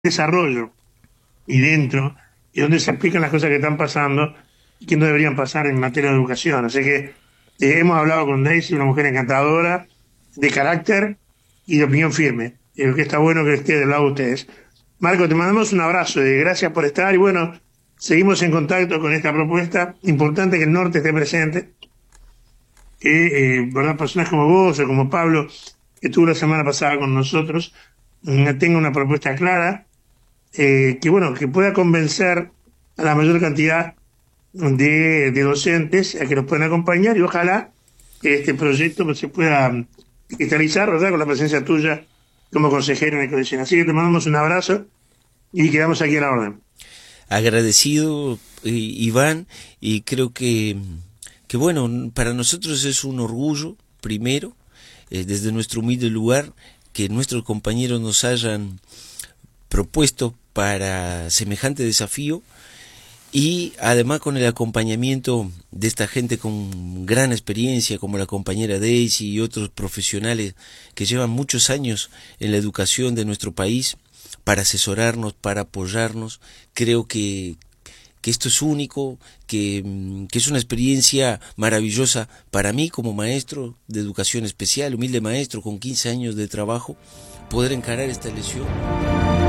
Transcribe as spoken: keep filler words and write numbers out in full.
desarrollo y dentro, y donde se explican las cosas que están pasando y que no deberían pasar en materia de educación. Así que eh, hemos hablado con Daisy, una mujer encantadora, de carácter y de opinión firme. Y creo que está bueno que esté del lado de ustedes. Marco, te mandamos un abrazo y gracias por estar. Y bueno, seguimos en contacto con esta propuesta. Importante que el norte esté presente. Que, eh, ¿verdad? Personas como vos o como Pablo, que estuvo la semana pasada con nosotros, tenga una propuesta clara, eh, que bueno, que pueda convencer a la mayor cantidad de, de docentes a que nos puedan acompañar y ojalá que este proyecto pues, se pueda cristalizar, ¿verdad? Con la presencia tuya como consejero en la comisión. Así que te mandamos un abrazo y quedamos aquí a la orden. Agradecido, eh, Iván, y creo que, que bueno, para nosotros es un orgullo, primero, eh, desde nuestro humilde lugar, que nuestros compañeros nos hayan propuesto para semejante desafío y además con el acompañamiento de esta gente con gran experiencia como la compañera Daisy y otros profesionales que llevan muchos años en la educación de nuestro país para asesorarnos, para apoyarnos. Creo que, que esto es único, que, que es una experiencia maravillosa para mí como maestro de educación especial, humilde maestro con quince años de trabajo, poder encarar esta lesión.